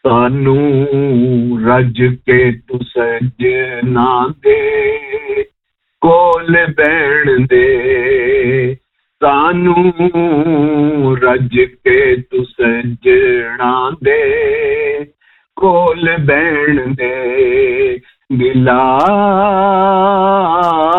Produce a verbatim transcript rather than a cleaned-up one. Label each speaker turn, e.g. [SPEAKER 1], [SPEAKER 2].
[SPEAKER 1] सानू रज के तू सजना दे कोल बैण दे, सानू रज के तू सजना दे कोल बैण दे, गिला